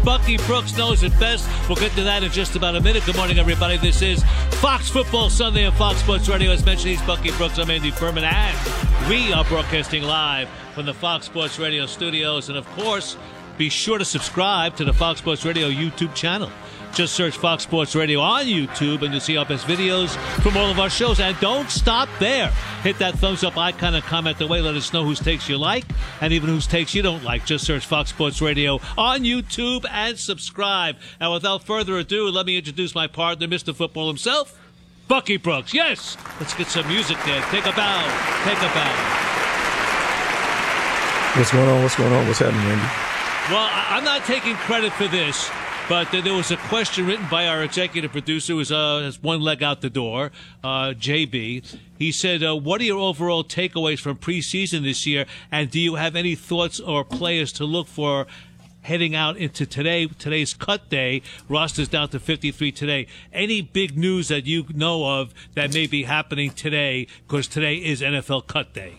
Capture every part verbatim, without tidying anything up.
Bucky Brooks knows it best. We'll get to that in just about a minute. Good morning, everybody. This is Fox Football Sunday on Fox Sports Radio. As mentioned, he's Bucky Brooks. I'm Andy Furman, and we are broadcasting live from the Fox Sports Radio studios. And, of course, be sure to subscribe to the Fox Sports Radio YouTube channel. Just search Fox Sports Radio on YouTube, and you'll see our best videos from all of our shows. And don't stop there. Hit that thumbs up icon and comment away. Let us know whose takes you like and even whose takes you don't like. Just search Fox Sports Radio on YouTube and subscribe. And without further ado, let me introduce my partner, Mister Football himself, Bucky Brooks. Yes, let's get some music there. Take a bow. Take a bow. What's going on? What's going on? What's happening, Andy? Well, I'm not taking credit for this. But there was a question written by our executive producer who uh, has one leg out the door, uh, J B. He said, uh, what are your overall takeaways from preseason this year, and do you have any thoughts or players to look for heading out into today, today's cut day? Roster's down to fifty-three today. Any big news that you know of that may be happening today, because today is N F L cut day?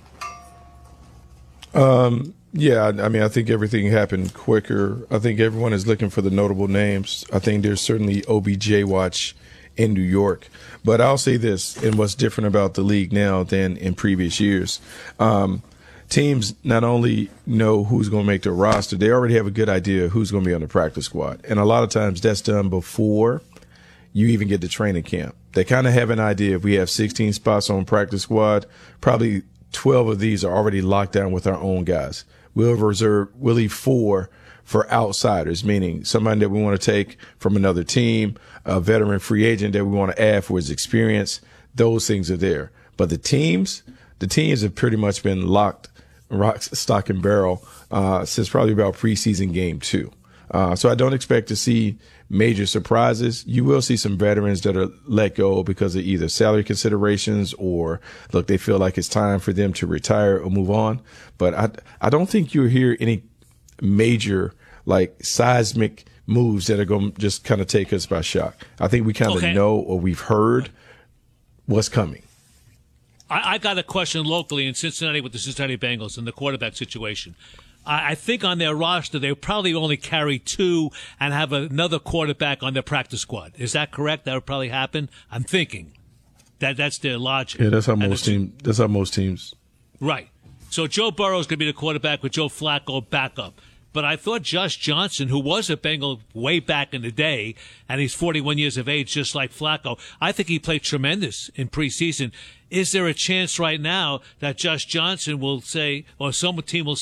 Um. Yeah, I mean, I think everything happened quicker. I think everyone is looking for the notable names. I think there's certainly O B J watch in New York. But I'll say this, and what's different about the league now than in previous years. Um, teams not only know who's going to make the roster, they already have a good idea of who's going to be on the practice squad. And a lot of times that's done before you even get to training camp. They kind of have an idea. If we have sixteen spots on practice squad, probably twelve of these are already locked down with our own guys. We'll reserve, we'll leave four for outsiders, meaning somebody that we want to take from another team, a veteran free agent that we want to add for his experience. Those things are there. But the teams, the teams have pretty much been locked, rock, stock, and barrel uh, since probably about preseason game two. Uh, so I don't expect to see major surprises. You will see some veterans that are let go because of either salary considerations or, look, they feel like it's time for them to retire or move on. But I, I don't think you'll hear any major, like, seismic moves that are going to just kind of take us by shock. I think we kind of okay. know or we've heard what's coming. I, I got a question locally in Cincinnati with the Cincinnati Bengals and the quarterback situation. I think on their roster, they probably only carry two and have another quarterback on their practice squad. Is that correct? That would probably happen? I'm thinking that that's their logic. Yeah, that's how most teams. That's how most teams. Right. So Joe Burrow is going to be the quarterback with Joe Flacco backup. But I thought Josh Johnson, who was a Bengal way back in the day, and he's forty-one years of age, just like Flacco, I think he played tremendous in preseason. Is there a chance right now that Josh Johnson will say, or some team will